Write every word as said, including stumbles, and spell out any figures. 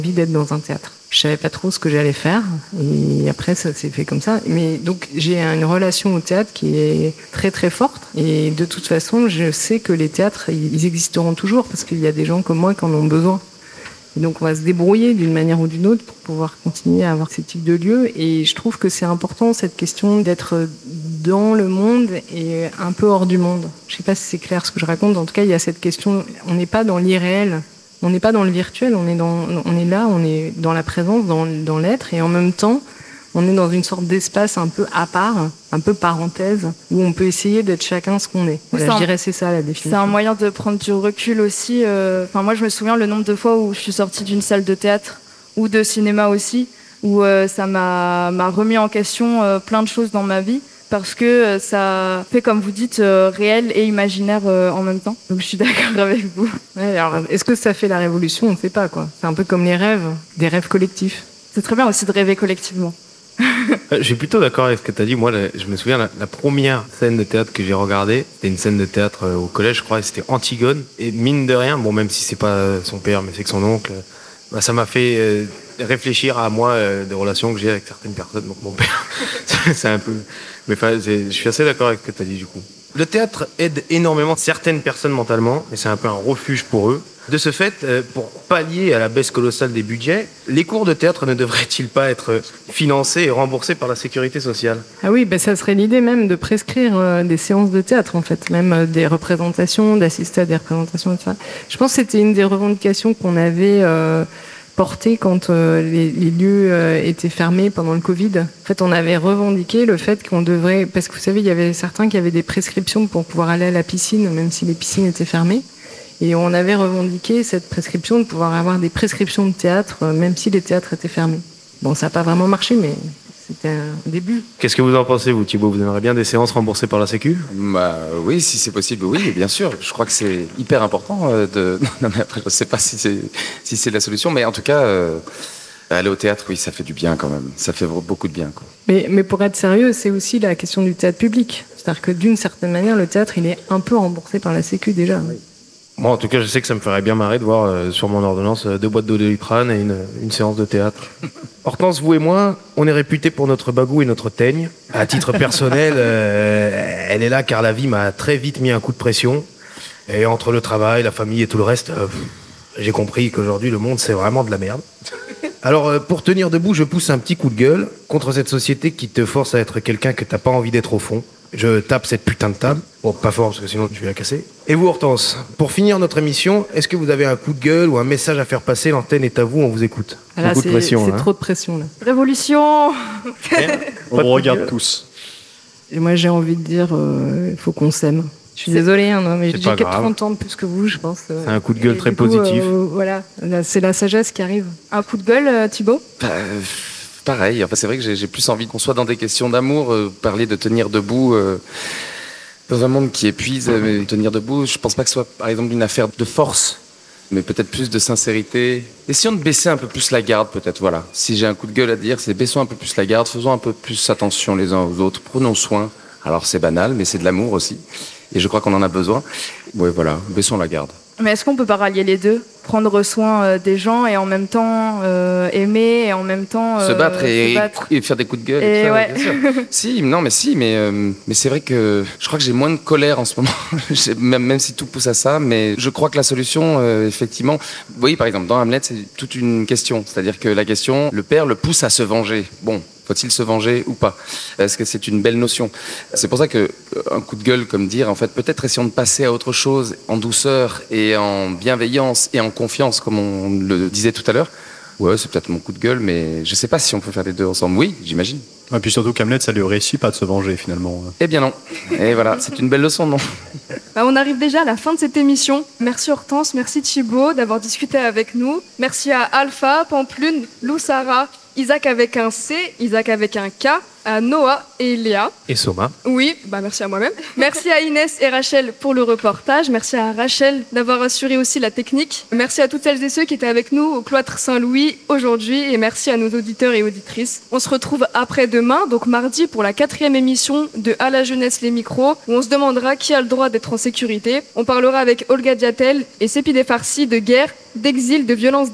envie d'être dans un théâtre. Je savais pas trop ce que j'allais faire et après ça s'est fait comme ça. Mais donc j'ai une relation au théâtre qui est très très forte et de toute façon je sais que les théâtres ils existeront toujours parce qu'il y a des gens comme moi qui en ont besoin. Et donc on va se débrouiller d'une manière ou d'une autre pour pouvoir continuer à avoir ces types de lieux et je trouve que c'est important cette question d'être dans le monde et un peu hors du monde. Je sais pas si c'est clair ce que je raconte, en tout cas il y a cette question, on n'est pas dans l'irréel. On n'est pas dans le virtuel, on est, dans, on est là, on est dans la présence, dans, dans l'être, et en même temps, on est dans une sorte d'espace un peu à part, un peu parenthèse, où on peut essayer d'être chacun ce qu'on est. Voilà, je dirais c'est ça la définition. C'est un moyen de prendre du recul aussi. Euh, enfin, moi, je me souviens le nombre de fois où je suis sortie d'une salle de théâtre ou de cinéma aussi, où euh, ça m'a, m'a remis en question euh, plein de choses dans ma vie. Parce que ça fait, comme vous dites, euh, réel et imaginaire euh, en même temps. Donc je suis d'accord avec vous. Ouais, alors, est-ce que ça fait la révolution ? On ne sait pas, quoi. C'est un peu comme les rêves, des rêves collectifs. C'est très bien aussi de rêver collectivement. Je suis plutôt d'accord avec ce que tu as dit. Moi, je me souviens, la, la première scène de théâtre que j'ai regardée, c'était une scène de théâtre au collège, je crois, et c'était Antigone. Et mine de rien, bon, même si c'est pas son père, mais c'est que son oncle, bah, ça m'a fait euh, réfléchir à moi euh, des relations que j'ai avec certaines personnes. Donc mon père, c'est un peu... Mais enfin, je suis assez d'accord avec ce que tu as dit du coup. Le théâtre aide énormément certaines personnes mentalement, et c'est un peu un refuge pour eux. De ce fait, euh, pour pallier à la baisse colossale des budgets, les cours de théâtre ne devraient-ils pas être financés et remboursés par la sécurité sociale ? Ah oui, ben ça serait l'idée même de prescrire euh, des séances de théâtre en fait, même euh, des représentations, d'assister à des représentations et tout ça. Je pense que c'était une des revendications qu'on avait... Euh, porté quand euh, les, les lieux euh, étaient fermés pendant le Covid. En fait, on avait revendiqué le fait qu'on devrait... Parce que vous savez, il y avait certains qui avaient des prescriptions pour pouvoir aller à la piscine, même si les piscines étaient fermées. Et on avait revendiqué cette prescription de pouvoir avoir des prescriptions de théâtre, euh, même si les théâtres étaient fermés. Bon, ça n'a pas vraiment marché, mais c'était un début. Qu'est-ce que vous en pensez, vous, Thibaut ? Vous aimeriez bien des séances remboursées par la Sécu ? Bah oui, si c'est possible, oui, bien sûr. Je crois que c'est hyper important euh, de... Non, mais après, je ne sais pas si c'est, si c'est la solution, mais en tout cas, euh, aller au théâtre, oui, ça fait du bien quand même. Ça fait beaucoup de bien, quoi. Mais, mais pour être sérieux, c'est aussi la question du théâtre public. C'est-à-dire que d'une certaine manière, le théâtre, il est un peu remboursé par la Sécu déjà. Oui. Moi, en tout cas, je sais que ça me ferait bien marrer de voir euh, sur mon ordonnance euh, deux boîtes d'eau de Doliprane et une, une séance de théâtre. Hortense, vous et moi, on est réputés pour notre bagou et notre teigne. À titre personnel, euh, elle est là car la vie m'a très vite mis un coup de pression. Et entre le travail, la famille et tout le reste, euh, j'ai compris qu'aujourd'hui, le monde, c'est vraiment de la merde. Alors, euh, pour tenir debout, je pousse un petit coup de gueule contre cette société qui te force à être quelqu'un que t'as pas envie d'être au fond. Je tape cette putain de table. Bon, pas fort, parce que sinon tu vais la casser. Et vous, Hortense, pour finir notre émission, est-ce que vous avez un coup de gueule ou un message à faire passer ? L'antenne est à vous, on vous écoute. Ah là, Beaucoup de c'est, pression, c'est hein. trop de pression, là. Révolution. On vous regarde tous. Et moi, j'ai envie de dire, il euh, faut qu'on s'aime. Je suis désolée, hein, non, mais C'est j'ai pas grave. trente ans de plus que vous, je pense. Euh, C'est un coup de gueule et très du coup, positif. Euh, voilà, là, c'est la sagesse qui arrive. Un coup de gueule, euh, Thibaut ? Bah, euh, pareil, enfin, c'est vrai que j'ai, j'ai plus envie qu'on soit dans des questions d'amour, euh, parler de tenir debout... Euh, dans un monde qui épuise, mais tenir debout, je pense pas que ce soit, par exemple, une affaire de force, mais peut-être plus de sincérité. Essayons de baisser un peu plus la garde, peut-être, voilà. Si j'ai un coup de gueule à dire, c'est baissons un peu plus la garde, faisons un peu plus attention les uns aux autres, prenons soin. Alors, c'est banal, mais c'est de l'amour aussi. Et je crois qu'on en a besoin. Ouais, voilà, baissons la garde. Mais est-ce qu'on peut pas rallier les deux ? Prendre soin euh, des gens et en même temps euh, aimer et en même temps euh, se battre et, se battre. et faire des coups de gueule. Et et tout ça, ouais. bien sûr. Si, non, mais si, mais euh, mais c'est vrai que je crois que j'ai moins de colère en ce moment, même même si tout pousse à ça. Mais je crois que la solution, euh, effectivement, vous voyez, par exemple, dans Hamlet, c'est toute une question. C'est-à-dire que la question, le père le pousse à se venger. Bon. Faut-il se venger ou pas ? Est-ce que c'est une belle notion ? C'est pour ça que un coup de gueule, comme dire, en fait, peut-être essayons de passer à autre chose, en douceur et en bienveillance et en confiance, comme on le disait tout à l'heure. Ouais, c'est peut-être mon coup de gueule, mais je sais pas si on peut faire les deux ensemble. Oui, j'imagine. Et puis surtout qu'Hamlet, ça lui réussit pas de se venger finalement. Eh bien non. Et voilà, c'est une belle leçon, non ? Bah, on arrive déjà à la fin de cette émission. Merci Hortense, merci Thibaut d'avoir discuté avec nous. Merci à Alpha, Pamplune, Lou Sarah, Isaac avec un C, Isaac avec un K, à Noah et Léa. Et Soma. Oui, bah merci à moi-même. Merci à Inès et Rachel pour le reportage. Merci à Rachel d'avoir assuré aussi la technique. Merci à toutes celles et ceux qui étaient avec nous au cloître Saint-Louis aujourd'hui. Et merci à nos auditeurs et auditrices. On se retrouve après-demain, donc mardi, pour la quatrième émission de À la jeunesse les micros, où on se demandera qui a le droit d'être en sécurité. On parlera avec Olga Diatel et Sépideh Farsi de guerre, d'exil, de violence.